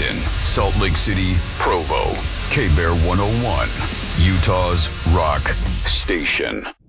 Ogden, Salt Lake City, Provo. K-Bear 101, Utah's rock station.